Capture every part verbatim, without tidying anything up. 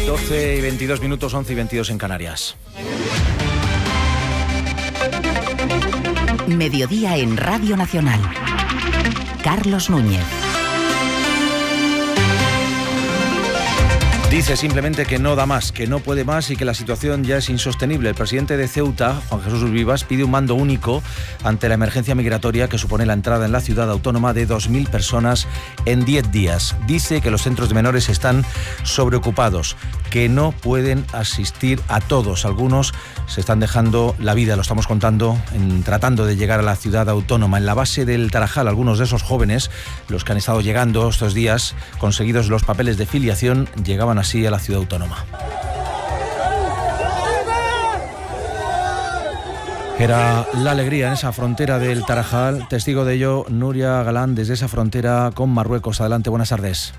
doce y veintidós minutos, once y veintidós en Canarias. Mediodía en Radio Nacional. Carlos Núñez. Dice simplemente que no da más, que no puede más y que la situación ya es insostenible. El presidente de Ceuta, Juan Jesús Vivas, pide un mando único ante la emergencia migratoria que supone la entrada en la ciudad autónoma de dos mil personas en diez días. Dice que los centros de menores están sobreocupados, que no pueden asistir a todos. Algunos se están dejando la vida, lo estamos contando, en, tratando de llegar a la ciudad autónoma. En la base del Tarajal, algunos de esos jóvenes, los que han estado llegando estos días, conseguidos los papeles de filiación, llegaban así a la ciudad autónoma. Era la alegría en esa frontera del Tarajal. Testigo de ello, Nuria Galán, desde esa frontera con Marruecos. Adelante, buenas tardes.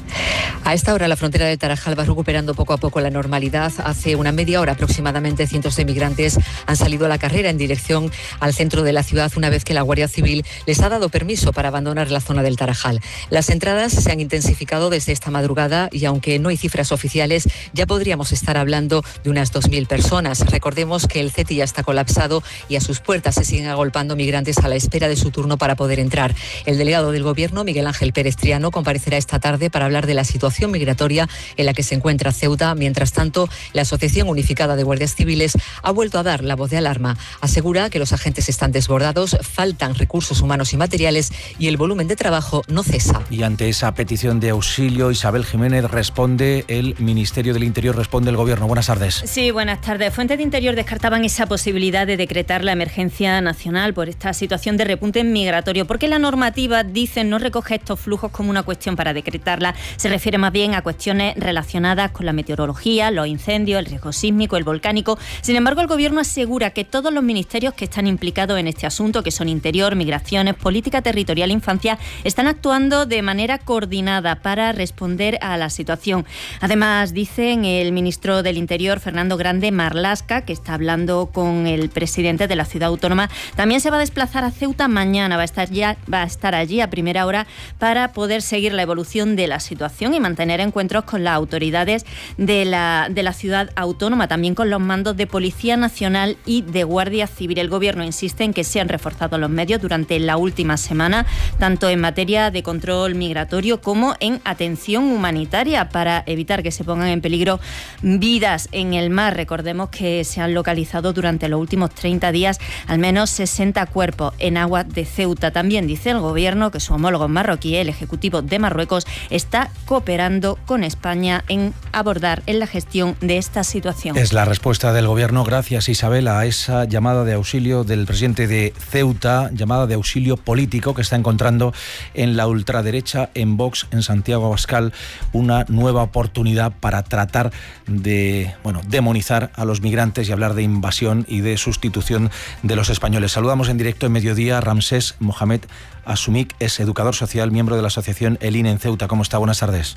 A esta hora la frontera del Tarajal va recuperando poco a poco la normalidad. Hace una media hora aproximadamente cientos de migrantes han salido a la carrera en dirección al centro de la ciudad una vez que la Guardia Civil les ha dado permiso para abandonar la zona del Tarajal. Las entradas se han intensificado desde esta madrugada y aunque no hay cifras oficiales ya podríamos estar hablando de unas dos mil personas. Recordemos que el CETI ya está colapsado y a sus puertas se siguen agolpando migrantes a la espera de su turno para poder entrar. El delegado del Gobierno, Miguel Ángel Pérez Triano, comparecerá esta tarde para hablar de la situación migratoria en la que se encuentra Ceuta. Mientras tanto, la Asociación Unificada de Guardias Civiles ha vuelto a dar la voz de alarma. Asegura que los agentes están desbordados, faltan recursos humanos y materiales y el volumen de trabajo no cesa. Y ante esa petición de auxilio, Isabel Jiménez, responde el Ministerio del Interior, responde el Gobierno. Buenas tardes. Sí, buenas tardes. Fuentes de Interior descartaban esa posibilidad de decretar la emergencia nacional por esta situación de repunte migratorio, porque la normativa, dicen, no recoge estos flujos como una cuestión para decretarla. Se refiere más bien a cuestiones relacionadas con la meteorología, los incendios, el riesgo sísmico, el volcánico. Sin embargo, el Gobierno asegura que todos los ministerios que están implicados en este asunto, que son Interior, Migraciones, Política Territorial e Infancia, están actuando de manera coordinada para responder a la situación. Además, dicen el ministro del Interior, Fernando Grande Marlaska, que está hablando con el presidente de la ciudad autónoma, también se va a desplazar a Ceuta mañana, va a estar ya, va a estar allí a primera hora para poder seguir la evolución de la situación y mantener encuentros con las autoridades de la, de la ciudad autónoma, también con los mandos de Policía Nacional y de Guardia Civil. El Gobierno insiste en que se han reforzado los medios durante la última semana, tanto en materia de control migratorio como en atención humanitaria para evitar que se pongan en peligro vidas en el mar. Recordemos que se han localizado durante los últimos treinta días al menos sesenta cuerpos en aguas de Ceuta. También dice el Gobierno que su homólogo marroquí, el Ejecutivo de Marruecos, está cooperando con España en abordar en la gestión de esta situación. Es la respuesta del Gobierno, gracias Isabel, a esa llamada de auxilio del presidente de Ceuta, llamada de auxilio político que está encontrando en la ultraderecha, en Vox, en Santiago Abascal, una nueva oportunidad para tratar de, bueno, demonizar a los migrantes y hablar de invasión y de sustitución de los españoles. Saludamos en directo en Mediodía a Ramsés Mohamed Asumik, es educador social, miembro de la asociación El I N E en Ceuta. ¿Cómo está? Buenas tardes.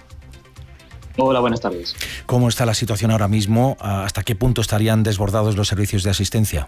Hola, buenas tardes. ¿Cómo está la situación ahora mismo? ¿Hasta qué punto estarían desbordados los servicios de asistencia?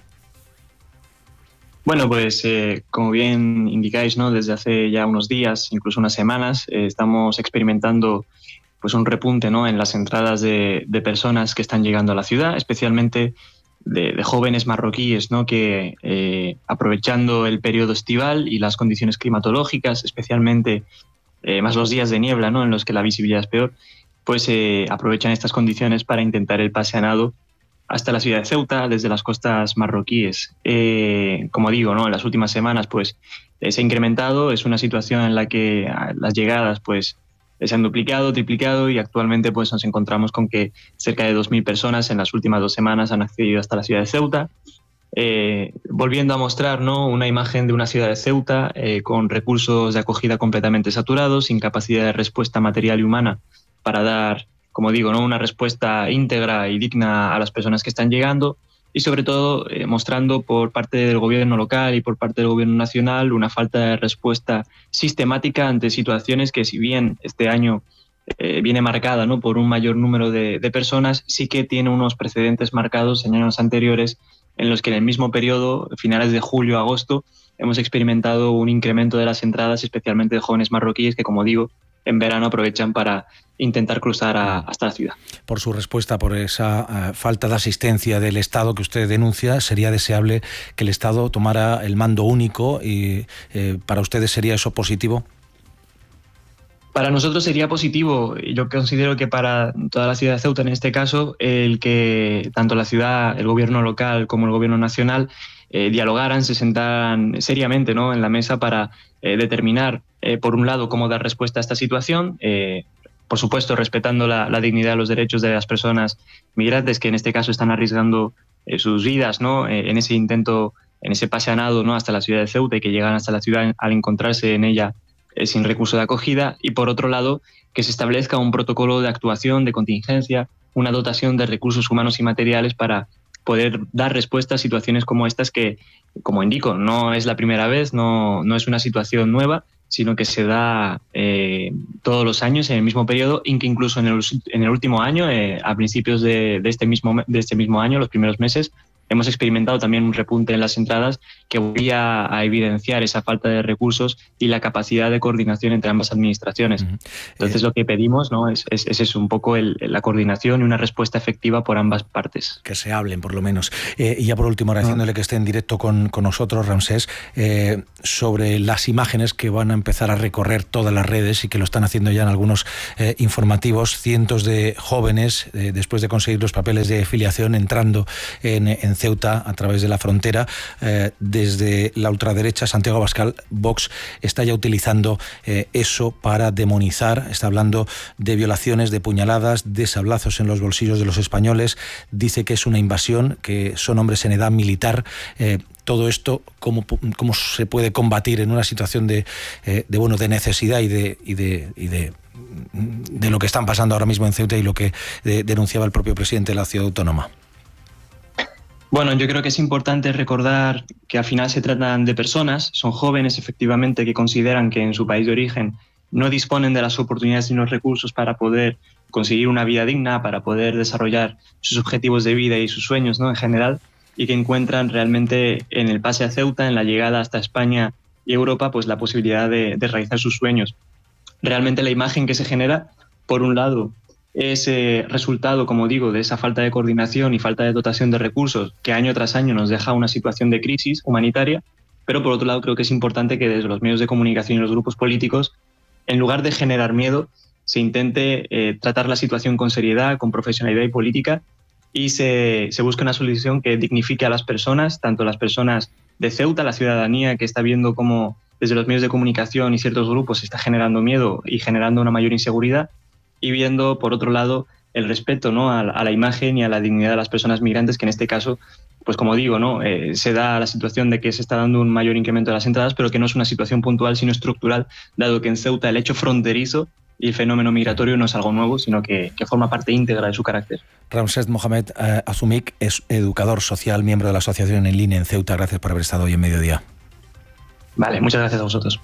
Bueno, pues eh, como bien indicáis, ¿no? Desde hace ya unos días, incluso unas semanas, eh, estamos experimentando pues un repunte, ¿no? En las entradas de, de personas que están llegando a la ciudad, especialmente de, de jóvenes marroquíes, ¿no? Que eh, aprovechando el periodo estival y las condiciones climatológicas, especialmente eh, más los días de niebla, ¿no? En los que la visibilidad es peor, pues eh, aprovechan estas condiciones para intentar el pase a nado hasta la ciudad de Ceuta desde las costas marroquíes. Eh, como digo, ¿no? En las últimas semanas pues eh, se ha incrementado, es una situación en la que las llegadas pues se han duplicado, triplicado y actualmente pues nos encontramos con que cerca de dos mil personas en las últimas dos semanas han accedido hasta la ciudad de Ceuta, eh, volviendo a mostrar, ¿no? Una imagen de una ciudad de Ceuta eh, con recursos de acogida completamente saturados, sin capacidad de respuesta material y humana para dar, como digo, ¿no? Una respuesta íntegra y digna a las personas que están llegando y sobre todo eh, mostrando por parte del gobierno local y por parte del gobierno nacional una falta de respuesta sistemática ante situaciones que, si bien este año eh, viene marcada, ¿no? por un mayor número de, de personas, sí que tiene unos precedentes marcados en años anteriores en los que en el mismo periodo, finales de julio a agosto, hemos experimentado un incremento de las entradas, especialmente de jóvenes marroquíes que, como digo, en verano aprovechan para intentar cruzar a, hasta la ciudad. Por su respuesta, por esa uh, falta de asistencia del Estado que usted denuncia, ¿sería deseable que el Estado tomara el mando único y eh, para ustedes sería eso positivo? Para nosotros sería positivo. Yo considero que para toda la ciudad de Ceuta, en este caso, el que tanto la ciudad, el gobierno local como el gobierno nacional eh, dialogaran, se sentaran seriamente, ¿no?, en la mesa para eh, determinar, eh, por un lado, cómo dar respuesta a esta situación, eh, por supuesto, respetando la, la dignidad y los derechos de las personas migrantes que en este caso están arriesgando eh, sus vidas, ¿no?, eh, en ese intento, en ese pase a nado, ¿no?, hasta la ciudad de Ceuta y que llegan hasta la ciudad al encontrarse en ella eh, sin recurso de acogida. Y por otro lado, que se establezca un protocolo de actuación, de contingencia, una dotación de recursos humanos y materiales para poder dar respuesta a situaciones como estas que, como indico, no es la primera vez, no, no es una situación nueva, sino que se da eh, todos los años en el mismo periodo, y que incluso en el, en el último año, eh, a principios de, de, este mismo, de este mismo año, los primeros meses, hemos experimentado también un repunte en las entradas que volvía a evidenciar esa falta de recursos y la capacidad de coordinación entre ambas administraciones. Uh-huh. Entonces, eh, lo que pedimos, ¿no?, es, es, es eso, un poco el, la coordinación y una respuesta efectiva por ambas partes. Que se hablen, por lo menos. Eh, y ya por último, agradeciéndole uh-huh. que esté en directo con, con nosotros, Ramsés, eh, sobre las imágenes que van a empezar a recorrer todas las redes y que lo están haciendo ya en algunos eh, informativos, cientos de jóvenes, eh, después de conseguir los papeles de filiación, entrando en, en Ceuta a través de la frontera. Eh, desde la ultraderecha, Santiago Abascal, Vox, está ya utilizando eh, eso para demonizar. Está hablando de violaciones, de puñaladas, de sablazos en los bolsillos de los españoles. Dice que es una invasión, que son hombres en edad militar. Eh, todo esto, ¿cómo, cómo se puede combatir en una situación de, eh, de, bueno, de necesidad y de... Y de, y de de lo que están pasando ahora mismo en Ceuta y lo que de, denunciaba el propio presidente de la ciudad autónoma? Bueno, yo creo que es importante recordar que al final se tratan de personas, son jóvenes efectivamente que consideran que en su país de origen no disponen de las oportunidades ni los recursos para poder conseguir una vida digna, para poder desarrollar sus objetivos de vida y sus sueños, ¿no?, en general, y que encuentran realmente en el pase a Ceuta, en la llegada hasta España y Europa, pues la posibilidad de, de realizar sus sueños. Realmente la imagen que se genera, por un lado, es eh, resultado, como digo, de esa falta de coordinación y falta de dotación de recursos que año tras año nos deja una situación de crisis humanitaria, pero por otro lado creo que es importante que desde los medios de comunicación y los grupos políticos, en lugar de generar miedo, se intente eh, tratar la situación con seriedad, con profesionalidad y política, y se, se busque una solución que dignifique a las personas, tanto las personas de Ceuta, la ciudadanía que está viendo cómo desde los medios de comunicación y ciertos grupos se está generando miedo y generando una mayor inseguridad, y viendo, por otro lado, el respeto, ¿no?, a, a la imagen y a la dignidad de las personas migrantes, que en este caso, pues como digo, ¿no?, eh, se da la situación de que se está dando un mayor incremento de las entradas, pero que no es una situación puntual, sino estructural, dado que en Ceuta el hecho fronterizo y el fenómeno migratorio no es algo nuevo, sino que, que forma parte íntegra de su carácter. Ramsés Mohamed eh, Azumik es educador social, miembro de la Asociación En Línea en Ceuta. Gracias por haber estado hoy en Mediodía. Vale, muchas gracias a vosotros.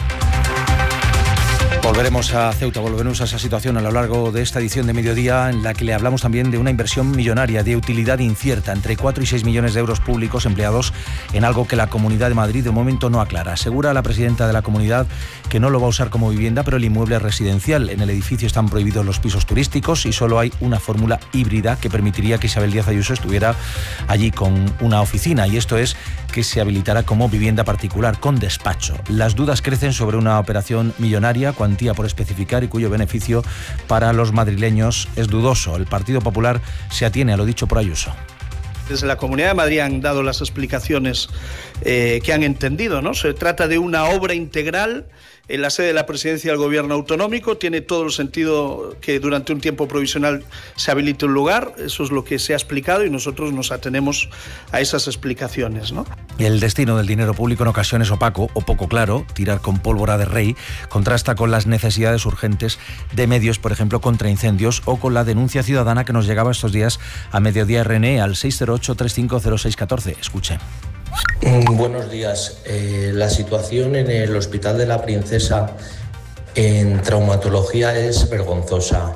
Volveremos a Ceuta, volveremos a esa situación a lo largo de esta edición de Mediodía, en la que le hablamos también de una inversión millonaria de utilidad incierta, entre cuatro y seis millones de euros públicos empleados en algo que la Comunidad de Madrid de momento no aclara. Asegura la presidenta de la comunidad que no lo va a usar como vivienda, pero el inmueble es residencial. En el edificio están prohibidos los pisos turísticos y solo hay una fórmula híbrida que permitiría que Isabel Díaz Ayuso estuviera allí con una oficina, y esto es que se habilitará como vivienda particular con despacho. Las dudas crecen sobre una operación millonaria, cuantía por especificar y cuyo beneficio para los madrileños es dudoso. El Partido Popular se atiene a lo dicho por Ayuso. Desde la Comunidad de Madrid han dado las explicaciones eh, que han entendido, ¿no? Se trata de una obra integral en la sede de la Presidencia del Gobierno Autonómico. Tiene todo el sentido que durante un tiempo provisional se habilite un lugar. Eso es lo que se ha explicado y nosotros nos atenemos a esas explicaciones, ¿no? El destino del dinero público en ocasiones opaco o poco claro, tirar con pólvora de rey, contrasta con las necesidades urgentes de medios, por ejemplo, contra incendios, o con la denuncia ciudadana que nos llegaba estos días a Mediodía R N E al seis cero ocho, tres cinco cero seis uno cuatro. Escuche. Buenos días. Eh, la situación en el Hospital de la Princesa en traumatología es vergonzosa.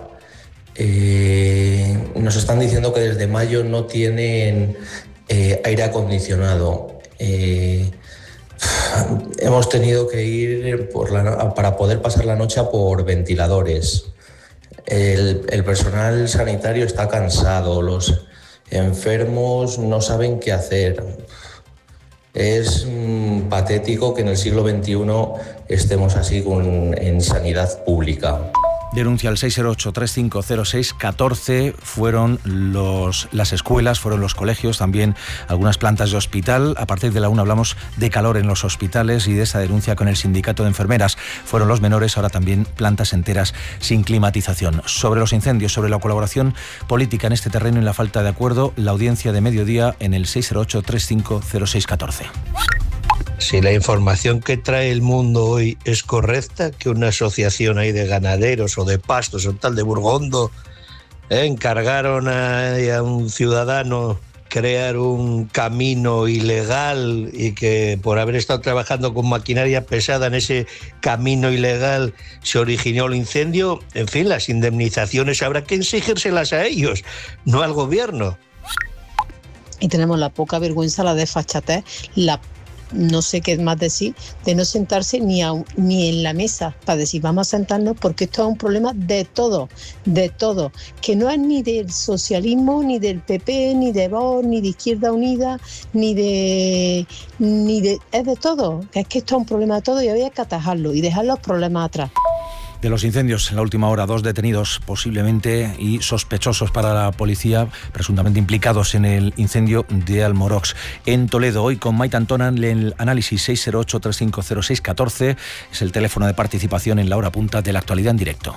Eh, nos están diciendo que desde mayo no tienen eh, aire acondicionado. Eh, hemos tenido que ir por la, para poder pasar la noche por ventiladores. El, el personal sanitario está cansado, los enfermos no saben qué hacer. Es mmm, patético que en el siglo veintiuno estemos así con, en sanidad pública. Denuncia al seis cero ocho, tres cinco cero seis, uno cuatro. Fueron los, las escuelas, fueron los colegios, también algunas plantas de hospital. A partir de la una hablamos de calor en los hospitales y de esa denuncia con el sindicato de enfermeras. Fueron los menores, ahora también plantas enteras sin climatización. Sobre los incendios, sobre la colaboración política en este terreno y la falta de acuerdo, la audiencia de mediodía en el seis cero ocho, tres cinco cero seis, uno cuatro. Si la información que trae El Mundo hoy es correcta, que una asociación ahí de ganaderos o de pastos o tal de Burgondo eh, encargaron a, a un ciudadano crear un camino ilegal y que por haber estado trabajando con maquinaria pesada en ese camino ilegal se originó el incendio, en fin, las indemnizaciones habrá que exigírselas a ellos, no al gobierno. Y tenemos la poca vergüenza, la desfachatez, la no sé qué más decir, de no sentarse ni, a, ni en la mesa para decir vamos a sentarnos, porque esto es un problema de todo, de todo, que no es ni del socialismo, ni del P P, ni de Vox, ni de Izquierda Unida, ni de, ni de, es de todo, que es que esto es un problema de todo y había que atajarlo y dejar los problemas atrás. De los incendios, en la última hora, dos detenidos posiblemente y sospechosos para la policía, presuntamente implicados en el incendio de Almorox. En Toledo, hoy con Maite Antona, el análisis seis cero ocho, tres cinco cero seis, uno cuatro es el teléfono de participación en la hora punta de la actualidad en directo.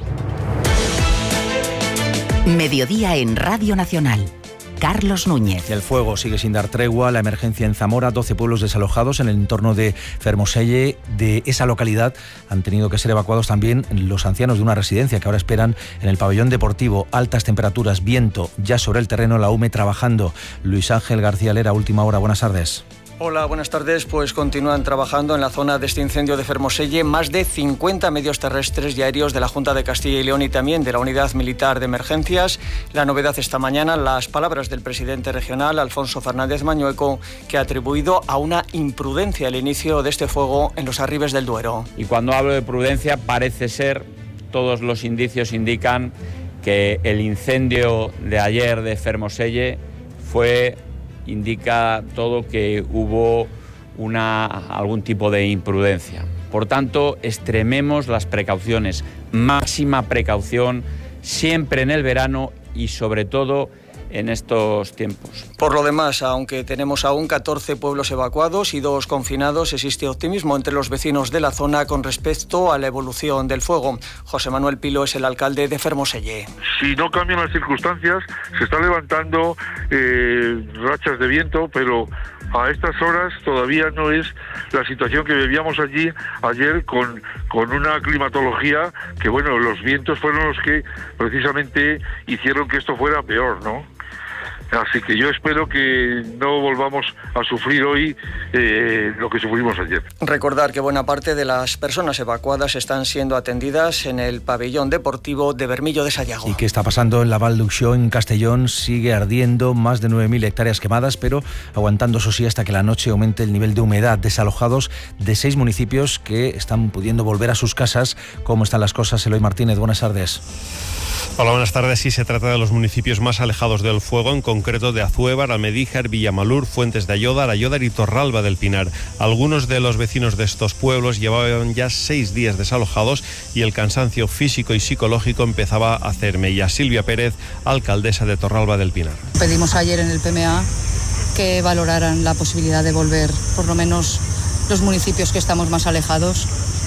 Mediodía en Radio Nacional. Carlos Núñez. El fuego sigue sin dar tregua, la emergencia en Zamora, doce pueblos desalojados en el entorno de Fermoselle. De esa localidad han tenido que ser evacuados también los ancianos de una residencia que ahora esperan en el pabellón deportivo. Altas temperaturas, viento ya sobre el terreno, la U M E trabajando. Luis Ángel García Lera, última hora, buenas tardes. Hola, buenas tardes. Pues continúan trabajando en la zona de este incendio de Fermoselle más de cincuenta medios terrestres y aéreos de la Junta de Castilla y León y también de la Unidad Militar de Emergencias. La novedad esta mañana, las palabras del presidente regional, Alfonso Fernández Mañueco, que ha atribuido a una imprudencia el inicio de este fuego en los arribes del Duero. Y cuando hablo de prudencia, parece ser, todos los indicios indican que el incendio de ayer de Fermoselle fue... indica todo que hubo una, algún tipo de imprudencia. Por tanto, extrememos las precauciones, máxima precaución, siempre en el verano y sobre todo en estos tiempos. Por lo demás, aunque tenemos aún catorce pueblos evacuados y dos confinados, existe optimismo entre los vecinos de la zona con respecto a la evolución del fuego. José Manuel Pilo es el alcalde de Fermoselle. Si no cambian las circunstancias, se están levantando eh, rachas de viento, pero a estas horas todavía no es la situación que vivíamos allí ayer con, con una climatología que, bueno, los vientos fueron los que precisamente hicieron que esto fuera peor, ¿no? Así que yo espero que no volvamos a sufrir hoy eh, lo que sufrimos ayer. Recordar que buena parte de las personas evacuadas están siendo atendidas en el pabellón deportivo de Bermillo de Sayago. ¿Y qué está pasando en la Val d'Uixó, en Castellón? Sigue ardiendo, más de nueve mil hectáreas quemadas, pero aguantando, eso sí, hasta que la noche aumente el nivel de humedad. Desalojados de seis municipios que están pudiendo volver a sus casas. ¿Cómo están las cosas? Eloy Martínez, buenas tardes. Hola, buenas tardes. Sí, se trata de los municipios más alejados del fuego, en concreto de Azuévar, Almedíjar, Villamalur, Fuentes de Ayódar, Ayódar y Torralba del Pinar. Algunos de los vecinos de estos pueblos llevaban ya seis días desalojados y el cansancio físico y psicológico empezaba a hacer mella. Silvia Pérez, alcaldesa de Torralba del Pinar. Pedimos ayer en el P M A que valoraran la posibilidad de volver, por lo menos los municipios que estamos más alejados,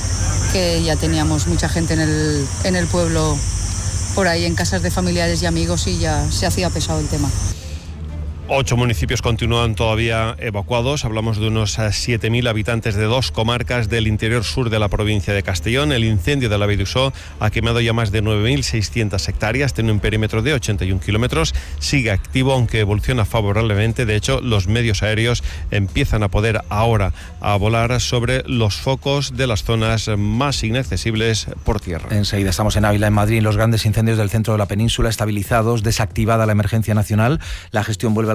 que ya teníamos mucha gente en el, en el pueblo, por ahí en casas de familiares y amigos, y ya se hacía pesado el tema. Ocho municipios continúan todavía evacuados. Hablamos de unos siete mil habitantes de dos comarcas del interior sur de la provincia de Castellón. El incendio de la Val d'Uixó ha quemado ya más de nueve mil seiscientas hectáreas, tiene un perímetro de ochenta y un kilómetros. Sigue activo, aunque evoluciona favorablemente. De hecho, los medios aéreos empiezan a poder ahora a volar sobre los focos de las zonas más inaccesibles por tierra. Enseguida estamos en Ávila, en Madrid, en los grandes incendios del centro de la península estabilizados, desactivada la emergencia nacional. La gestión vuelve a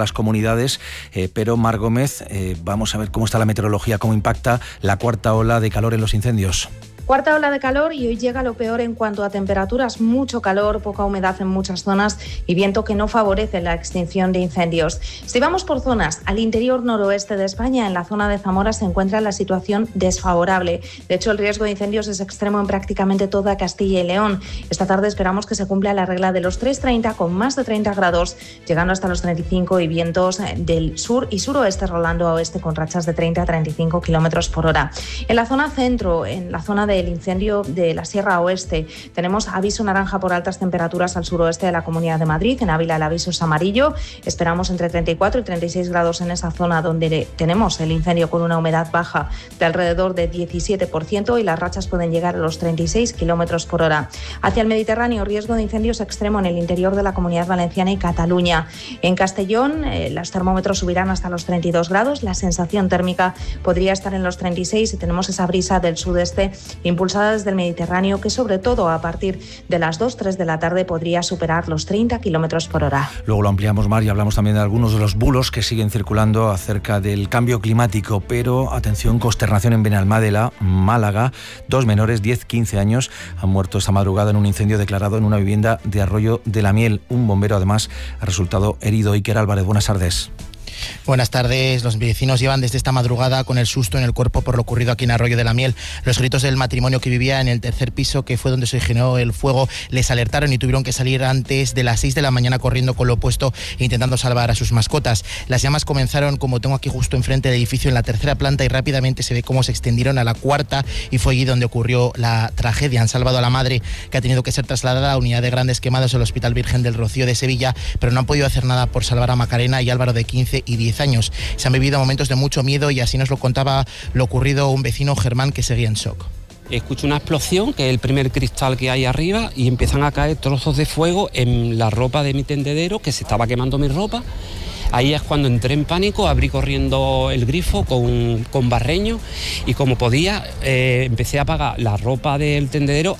las comunidades, eh, pero Mar Gómez, eh, vamos a ver cómo está la meteorología, cómo impacta la cuarta ola de calor en los incendios. Cuarta ola de calor y hoy llega lo peor en cuanto a temperaturas, mucho calor, poca humedad en muchas zonas y viento que no favorece la extinción de incendios. Si vamos por zonas, al interior noroeste de España, en la zona de Zamora se encuentra la situación desfavorable. De hecho, el riesgo de incendios es extremo en prácticamente toda Castilla y León. Esta tarde esperamos que se cumpla la regla de los tres treinta con más de treinta grados, llegando hasta los treinta y cinco y vientos del sur y suroeste rolando a oeste con rachas de treinta a treinta y cinco kilómetros por hora. En la zona centro, en la zona de el incendio de la Sierra Oeste. Tenemos aviso naranja por altas temperaturas al suroeste de la Comunidad de Madrid. En Ávila el aviso es amarillo. Esperamos entre treinta y cuatro y treinta y seis grados en esa zona donde tenemos el incendio con una humedad baja de alrededor de diecisiete por ciento y las rachas pueden llegar a los treinta y seis kilómetros por hora. Hacia el Mediterráneo, riesgo de incendios extremo en el interior de la Comunidad Valenciana y Cataluña. En Castellón, eh, los termómetros subirán hasta los treinta y dos grados. La sensación térmica podría estar en los treinta y seis y tenemos esa brisa del sudeste impulsada desde el Mediterráneo que sobre todo a partir de las dos tres de la tarde podría superar los treinta kilómetros por hora. Luego lo ampliamos, Mar, y hablamos también de algunos de los bulos que siguen circulando acerca del cambio climático, pero atención, consternación en Benalmádena, Málaga. Dos menores, diez quince años, han muerto esta madrugada en un incendio declarado en una vivienda de Arroyo de la Miel. Un bombero además ha resultado herido. Iker Álvarez, buenas tardes. Buenas tardes. Los vecinos llevan desde esta madrugada con el susto en el cuerpo por lo ocurrido aquí en Arroyo de la Miel. Los gritos del matrimonio que vivía en el tercer piso, que fue donde se originó el fuego, les alertaron y tuvieron que salir antes de las seis de la mañana corriendo con lo opuesto e intentando salvar a sus mascotas. Las llamas comenzaron, como tengo aquí justo enfrente del edificio, en la tercera planta y rápidamente se ve cómo se extendieron a la cuarta y fue allí donde ocurrió la tragedia. Han salvado a la madre, que ha tenido que ser trasladada a unidad de grandes quemados al Hospital Virgen del Rocío de Sevilla, pero no han podido hacer nada por salvar a Macarena y Álvaro, de quince y diez años. Se han vivido momentos de mucho miedo y así nos lo contaba lo ocurrido un vecino, Germán, que seguía en shock. Escucho una explosión, que es el primer cristal que hay arriba, y empiezan a caer trozos de fuego en la ropa de mi tendedero, que se estaba quemando mi ropa. Ahí es cuando entré en pánico, abrí corriendo el grifo con, con barreño y como podía eh, empecé a apagar la ropa del tendedero.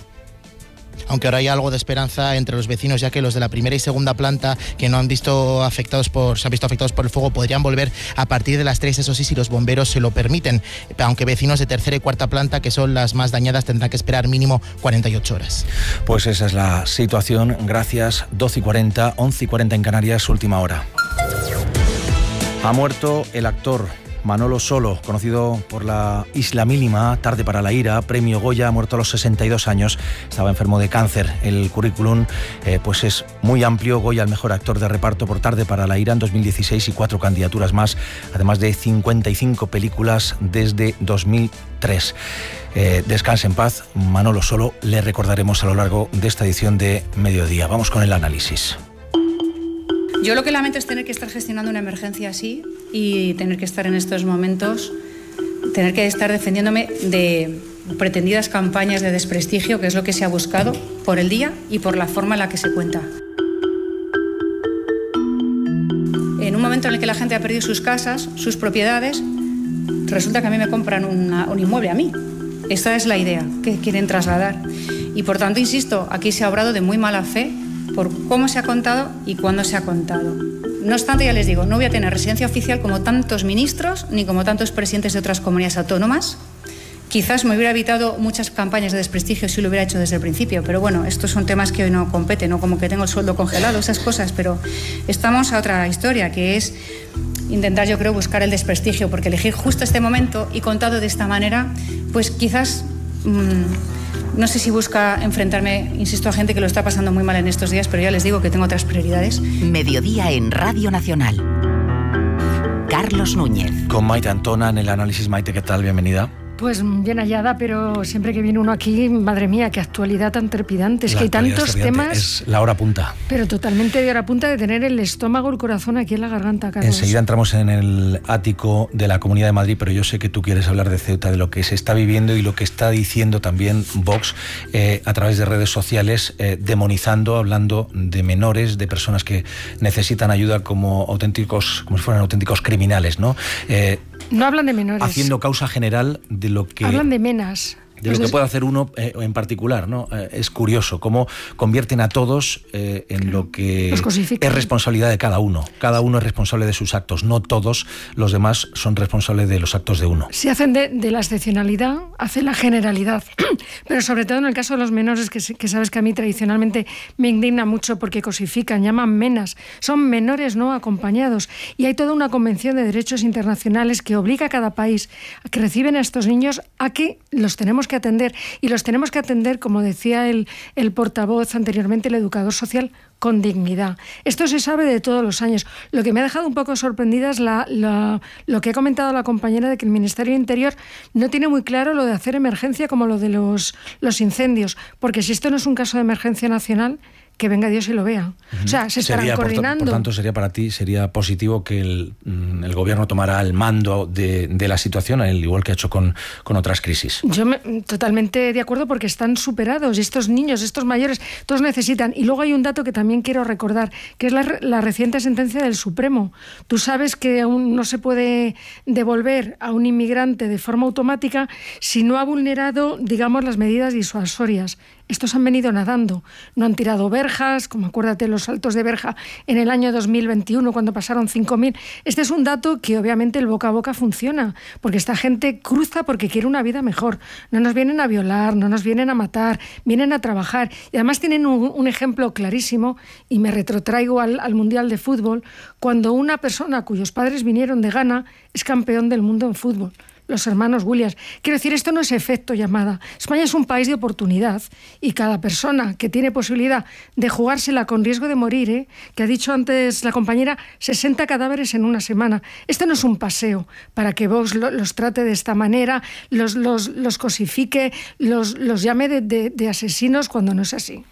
Aunque ahora hay algo de esperanza entre los vecinos, ya que los de la primera y segunda planta que no han visto afectados por, se han visto afectados por el fuego podrían volver a partir de las tres, eso sí, si los bomberos se lo permiten. Aunque vecinos de tercera y cuarta planta, que son las más dañadas, tendrán que esperar mínimo cuarenta y ocho horas. Pues esa es la situación. Gracias. doce y cuarenta, once y cuarenta en Canarias, última hora. Ha muerto el actor Manolo Solo, conocido por La Isla Mínima, Tarde para la ira, premio Goya, ha muerto a los sesenta y dos años, estaba enfermo de cáncer. El currículum eh, pues es muy amplio. Goya al mejor actor de reparto por Tarde para la ira en dos mil dieciséis y cuatro candidaturas más, además de cincuenta y cinco películas desde dos mil tres. Eh, descanse en paz, Manolo Solo, le recordaremos a lo largo de esta edición de Mediodía. Vamos con el análisis. Yo lo que lamento es tener que estar gestionando una emergencia así y tener que estar en estos momentos, tener que estar defendiéndome de pretendidas campañas de desprestigio, que es lo que se ha buscado por el día y por la forma en la que se cuenta. En un momento en el que la gente ha perdido sus casas, sus propiedades, resulta que a mí me compran una, un inmueble a mí. Esta es la idea que quieren trasladar. Y por tanto, insisto, aquí se ha obrado de muy mala fe por cómo se ha contado y cuándo se ha contado. No obstante, ya les digo, no voy a tener residencia oficial como tantos ministros ni como tantos presidentes de otras comunidades autónomas. Quizás me hubiera evitado muchas campañas de desprestigio si lo hubiera hecho desde el principio, pero bueno, estos son temas que hoy no competen, no como que tengo el sueldo congelado, esas cosas, pero estamos a otra historia, que es intentar, yo creo, buscar el desprestigio, porque elegir justo este momento y contado de esta manera, pues quizás... Mmm, no sé si busca enfrentarme, insisto, a gente que lo está pasando muy mal en estos días, pero ya les digo que tengo otras prioridades. Mediodía en Radio Nacional. Carlos Núñez. Con Maite Antona en el análisis. Maite, ¿qué tal? Bienvenida. Pues bien hallada, pero siempre que viene uno aquí, madre mía, qué actualidad tan trepidante. Es que hay tantos temas... Es la hora punta. Pero totalmente de hora punta, de tener el estómago, el corazón aquí en la garganta, Carlos. Enseguida entramos en el ático de la Comunidad de Madrid, pero yo sé que tú quieres hablar de Ceuta, de lo que se está viviendo y lo que está diciendo también Vox eh, a través de redes sociales, eh, demonizando, hablando de menores, de personas que necesitan ayuda como auténticos, como si fueran auténticos criminales, ¿no? Eh, No hablan de menores. Haciendo causa general de lo que... Hablan de menas. de lo que puede hacer uno eh, en particular, ¿no? Eh, es curioso cómo convierten a todos eh, en lo que es responsabilidad de cada uno. Cada uno es responsable de sus actos, no todos los demás son responsables de los actos de uno. Se hacen de, de la excepcionalidad, hacen la generalidad, pero sobre todo en el caso de los menores, que, que sabes que a mí tradicionalmente me indigna mucho porque cosifican, llaman menas, son menores no acompañados, y hay toda una convención de derechos internacionales que obliga a cada país a que reciben a estos niños a que los tenemos que atender, y los tenemos que atender, como decía el, el portavoz anteriormente, el educador social, con dignidad. Esto se sabe de todos los años. Lo que me ha dejado un poco sorprendida es la, la, lo que ha comentado la compañera de que el Ministerio de Interior no tiene muy claro lo de hacer emergencia como lo de los, los incendios, porque si esto no es un caso de emergencia nacional, que venga Dios y lo vea. Uh-huh. O sea, se estarán sería, coordinando. Por, por tanto, sería para ti, sería positivo que el, el gobierno tomara el mando de, de la situación, al igual que ha hecho con, con otras crisis. Yo me, totalmente de acuerdo, porque están superados, y estos niños, estos mayores, todos necesitan. Y luego hay un dato que también quiero recordar, que es la, la reciente sentencia del Supremo. Tú sabes que aún no se puede devolver a un inmigrante de forma automática si no ha vulnerado, digamos, las medidas disuasorias. Estos han venido nadando, no han tirado verjas, como acuérdate los saltos de verja en el año dos mil veintiuno cuando pasaron cinco mil. Este es un dato que obviamente el boca a boca funciona, porque esta gente cruza porque quiere una vida mejor. No nos vienen a violar, no nos vienen a matar, vienen a trabajar. Y además tienen un, un ejemplo clarísimo, y me retrotraigo al, al Mundial de Fútbol, cuando una persona cuyos padres vinieron de Ghana es campeón del mundo en fútbol. Los hermanos Williams. Quiero decir, esto no es efecto llamada. España es un país de oportunidad, y cada persona que tiene posibilidad de jugársela con riesgo de morir, ¿eh? que ha dicho antes la compañera, sesenta cadáveres en una semana. Esto no es un paseo para que Vox lo, los trate de esta manera, los, los, los cosifique, los, los llame de, de, de asesinos cuando no es así.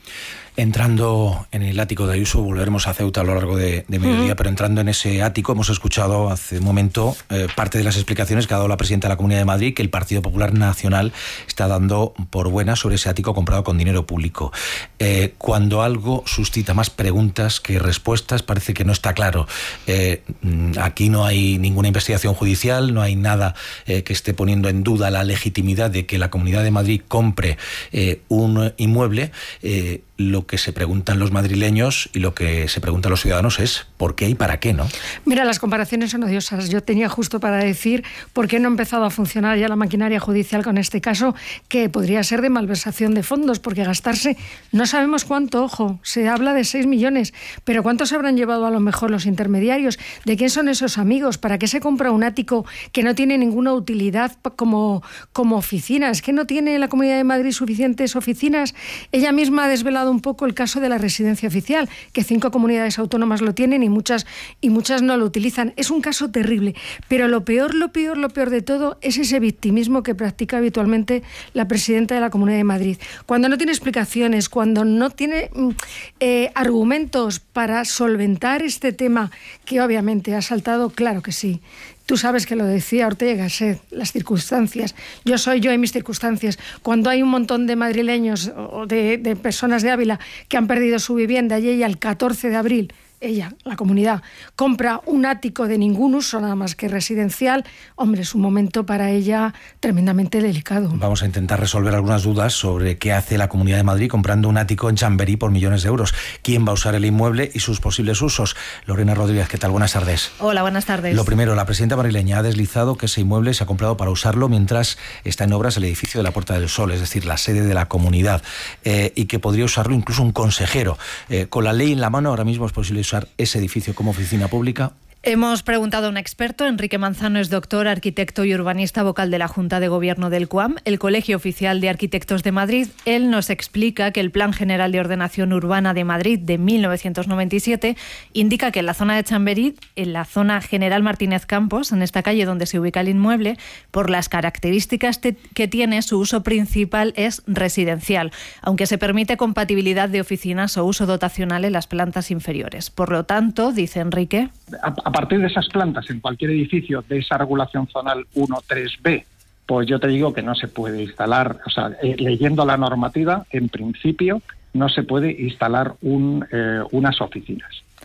Entrando en el ático de Ayuso, volveremos a Ceuta a lo largo de, de mediodía, uh-huh. pero entrando en ese ático, hemos escuchado hace un momento eh, parte de las explicaciones que ha dado la presidenta de la Comunidad de Madrid, que el Partido Popular Nacional está dando por buena sobre ese ático comprado con dinero público. Eh, cuando algo suscita más preguntas que respuestas, parece que no está claro. Eh, aquí no hay ninguna investigación judicial, no hay nada eh, que esté poniendo en duda la legitimidad de que la Comunidad de Madrid compre eh, un inmueble. Eh, Lo que se preguntan los madrileños y lo que se preguntan los ciudadanos es ¿por qué y para qué, no? Mira, las comparaciones son odiosas. Yo tenía justo para decir por qué no ha empezado a funcionar ya la maquinaria judicial con este caso, que podría ser de malversación de fondos, porque gastarse no sabemos cuánto, ojo, se habla de seis millones, pero ¿cuántos se habrán llevado a lo mejor los intermediarios? ¿De quién son esos amigos? ¿Para qué se compra un ático que no tiene ninguna utilidad como, como oficina? ¿Es que no tiene la Comunidad de Madrid suficientes oficinas? Ella misma ha desvelado un poco el caso de la residencia oficial, que cinco comunidades autónomas lo tienen y muchas, y muchas no lo utilizan. Es un caso terrible, pero lo peor, lo peor, lo peor de todo es ese victimismo que practica habitualmente la presidenta de la Comunidad de Madrid. Cuando no tiene explicaciones, cuando no tiene eh, argumentos para solventar este tema, que obviamente ha saltado, claro que sí. Tú sabes que lo decía Ortega y Gasset, las circunstancias. Yo soy yo y mis circunstancias. Cuando hay un montón de madrileños o de, de personas de Ávila que han perdido su vivienda, y ella el catorce de abril, ella, la comunidad, compra un ático de ningún uso, nada más que residencial, hombre, es un momento para ella tremendamente delicado. Vamos a intentar resolver algunas dudas sobre qué hace la Comunidad de Madrid comprando un ático en Chamberí por millones de euros. ¿Quién va a usar el inmueble y sus posibles usos? Lorena Rodríguez, ¿qué tal? Buenas tardes. Hola, buenas tardes. Lo primero, la presidenta madrileña ha deslizado que ese inmueble se ha comprado para usarlo mientras está en obras el edificio de la Puerta del Sol, es decir, la sede de la comunidad, eh, y que podría usarlo incluso un consejero. Eh, con la ley en la mano, ahora mismo es posible usar ese edificio como oficina pública. Hemos preguntado a un experto. Enrique Manzano es doctor, arquitecto y urbanista, vocal de la Junta de Gobierno del C U A M, el Colegio Oficial de Arquitectos de Madrid. Él nos explica que el Plan General de Ordenación Urbana de Madrid de mil novecientos noventa y siete indica que en la zona de Chamberí, en la zona General Martínez Campos, en esta calle donde se ubica el inmueble, por las características te- que tiene, su uso principal es residencial, aunque se permite compatibilidad de oficinas o uso dotacional en las plantas inferiores. Por lo tanto, dice Enrique, a partir de esas plantas en cualquier edificio de esa regulación zonal uno tres B, pues yo te digo que no se puede instalar, o sea, eh, leyendo la normativa, en principio no se puede instalar un, eh, unas oficinas.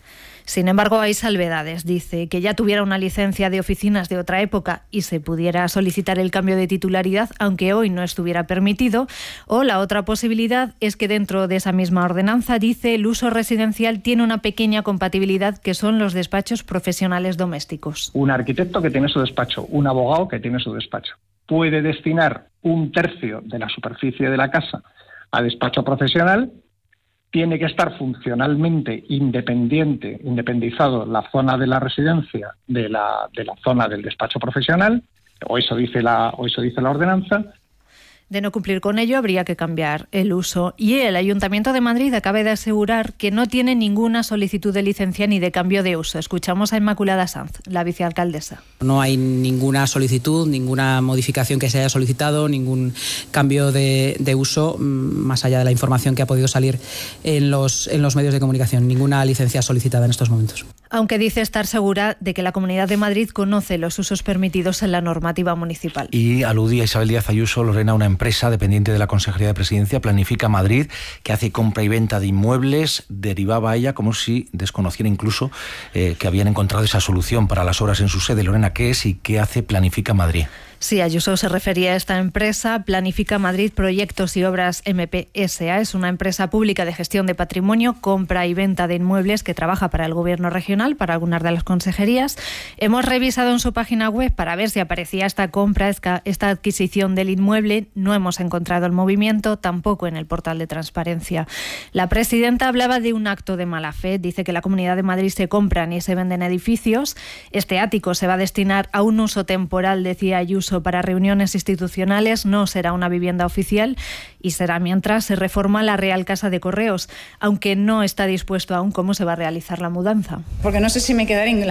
Sin embargo, hay salvedades. Dice que ya tuviera una licencia de oficinas de otra época y se pudiera solicitar el cambio de titularidad, aunque hoy no estuviera permitido. O la otra posibilidad es que dentro de esa misma ordenanza, dice, el uso residencial tiene una pequeña compatibilidad, que son los despachos profesionales domésticos. Un arquitecto que tiene su despacho, un abogado que tiene su despacho, puede destinar un tercio de la superficie de la casa a despacho profesional. Tiene que estar funcionalmente independiente, independizado la zona de la residencia de la, de la zona del despacho profesional, o eso dice la, o eso dice la ordenanza. De no cumplir con ello, habría que cambiar el uso. Y el Ayuntamiento de Madrid acaba de asegurar que no tiene ninguna solicitud de licencia ni de cambio de uso. Escuchamos a Inmaculada Sanz, la vicealcaldesa. No hay ninguna solicitud, ninguna modificación que se haya solicitado, ningún cambio de, de uso, más allá de la información que ha podido salir en los, en los medios de comunicación. Ninguna licencia solicitada en estos momentos. Aunque dice estar segura de que la Comunidad de Madrid conoce los usos permitidos en la normativa municipal. Y aludía Isabel Díaz Ayuso, Lorena, una empresa dependiente de la Consejería de Presidencia, Planifica Madrid, que hace compra y venta de inmuebles. Derivaba a ella como si desconociera incluso eh, que habían encontrado esa solución para las obras en su sede. Lorena, ¿qué es y qué hace Planifica Madrid? Sí, Ayuso se refería a esta empresa, Planifica Madrid Proyectos y Obras M P S A. Es una empresa pública de gestión de patrimonio, compra y venta de inmuebles que trabaja para el Gobierno regional, para algunas de las consejerías. Hemos revisado en su página web para ver si aparecía esta compra, esta adquisición del inmueble. No hemos encontrado el movimiento, tampoco en el portal de transparencia. La presidenta hablaba de un acto de mala fe. Dice que en la Comunidad de Madrid se compran y se venden edificios. Este ático se va a destinar a un uso temporal, decía Ayuso, para reuniones institucionales, no será una vivienda oficial y será mientras se reforma la Real Casa de Correos, aunque no está dispuesto aún cómo se va a realizar la mudanza. Porque no sé si me quedaré en la